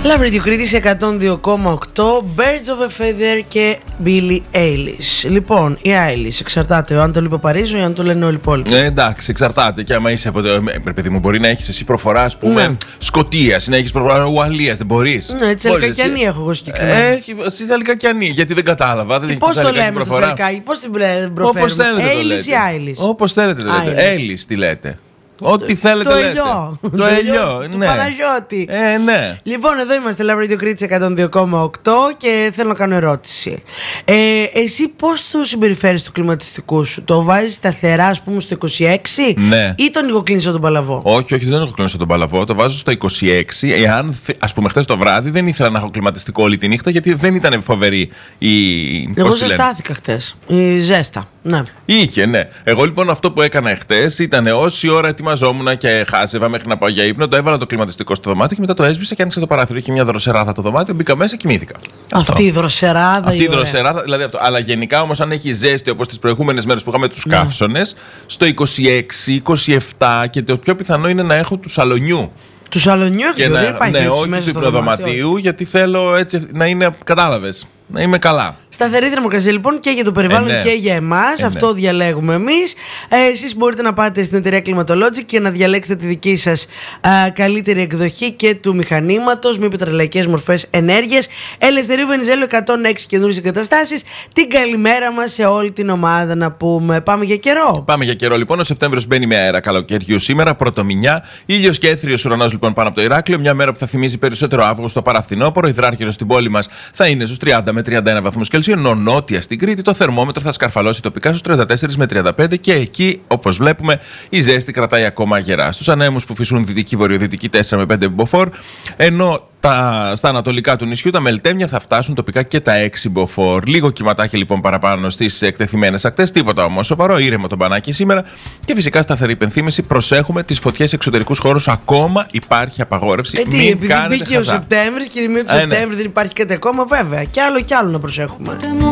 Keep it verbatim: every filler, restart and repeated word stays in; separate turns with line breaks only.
Love Radio Κρήτης εκατόν δύο κόμμα οκτώ, Birds of a Feather και Billie Eilish. Λοιπόν, η Eilish εξαρτάται αν το λέει Παπαρίζου ή αν το λένε όλοι οι υπόλοιποι.
Ε, εντάξει, εξαρτάται. Και άμα είσαι από το. Ε, παιδί μου, μπορεί να έχει εσύ προφορά, α πούμε, ναι. Σκωτίας, να έχει προφορά Ουαλίας, δεν μπορεί.
Ναι, Τσαλικακιανή έχω εγώ συγκεκριμένα.
Έχει Τσαλικακιανή, γιατί δεν κατάλαβα. Δεν
πώς το λέμε στο Τσαλικάκι, πώς την προφέρουμε.
Όπως θέλετε το λέτε.
Eilish ή Eilish.
Όπως θέλετε το λέτε. Eilish τι λέτε. Ό,τι θέλετε
το
λέτε.
Ελιό.
Το ελιό,
του
ναι.
Παναγιώτη.
Ε, ναι.
Λοιπόν, εδώ είμαστε, Love Radio Κρήτης εκατόν δύο κόμμα οκτώ και θέλω να κάνω ερώτηση. Ε, εσύ πώς το συμπεριφέρεις του κλιματιστικού σου? Το βάζεις σταθερά, ας πούμε, στο είκοσι έξι?
Ναι.
Ή τον νοικοκλίνεις τον παλαβό?
Όχι, όχι, δεν έχω κλείσει τον παλαβό. Το βάζω στο είκοσι έξι. Εάν, ας πούμε, χθες το βράδυ δεν ήθελα να έχω κλιματιστικό όλη τη νύχτα, γιατί δεν ήταν φοβερή η.
Εγώ ζεστάθηκα χθες. Η ζέστα. Ναι.
Είχε, ναι. Εγώ λοιπόν αυτό που έκανα χτες ήταν όση ώρα ετοιμαζόμουν και χάζευα μέχρι να πάω για ύπνο, το έβαλα το κλιματιστικό στο δωμάτιο και μετά το έσβησα και άνοιξα το παράθυρο. Είχε μια δροσεράδα το δωμάτιο, μπήκα μέσα και κοιμήθηκα.
Αυτή η δροσεράδα.
Αυτή η δροσεράδα, δηλαδή αυτό. Αλλά γενικά όμως, αν έχει ζέστη όπως τις προηγούμενες μέρες που είχαμε τους ναι. καύσονες, στο είκοσι έξι, είκοσι επτά και το πιο πιθανό είναι να έχω του σαλονιού.
Του σαλονιού και
να,
δεν υπάρχει
ναι, όχι του υπνοδωματίου, γιατί θέλω έτσι να είναι, κατάλαβες, να είμαι καλά.
Σταθερή θερμοκρασία λοιπόν και για το περιβάλλον ε, ναι. και για εμάς. Ε, αυτό ναι. διαλέγουμε εμείς. Ε, εσείς μπορείτε να πάτε στην εταιρεία Climatologic και να διαλέξετε τη δική σας α, καλύτερη εκδοχή και του μηχανήματος, μη πετρελαϊκές μορφές ενέργειας. Ελευθερίου Βενιζέλου εκατόν έξι καινούριες εγκαταστάσεις. Την καλημέρα μας σε όλη την ομάδα να πούμε. Πάμε για καιρό.
Πάμε για καιρό λοιπόν. Ο Σεπτέμβριος μπαίνει με αέρα καλοκαιριού σήμερα, πρωτομηνιά. Ήλιος και έθριος ουρανός λοιπόν πάνω από το Ηράκλειο. Μια μέρα που θα θυμίζει περισσότερο Αύγουστο παρά φθινόπωρο. Υδράρχηρο στην πόλη μας θα είναι στους τριάντα με τριάντα ένα βαθμούς Κελσίου. Ενώ νότια στην Κρήτη το θερμόμετρο θα σκαρφαλώσει τοπικά στους τριάντα τέσσερα με τριάντα πέντε και εκεί, όπως βλέπουμε, η ζέστη κρατάει ακόμα γερά. Στους ανέμους που φυσούν δυτική βορειοδυτική τέσσερα με πέντε μποφόρ, ενώ τα, στα ανατολικά του νησιού τα μελτέμια θα φτάσουν τοπικά και τα έξι μποφόρ. Λίγο κυματάκι λοιπόν παραπάνω στις εκτεθειμένες ακτές, τίποτα όμως σοβαρό, ήρεμο το μπανάκι σήμερα. Και φυσικά σταθερή υπενθύμηση, προσέχουμε τις φωτιές σε εξωτερικούς χώρους. Ακόμα υπάρχει απαγόρευση.
Ε, τι, μην επειδή μπήκε ο Σεπτέμβρης και η μία του Σεπτέμβρη δεν υπάρχει κάτι ακόμα, βέβαια. Κι άλλο κι άλλο να προσέχουμε.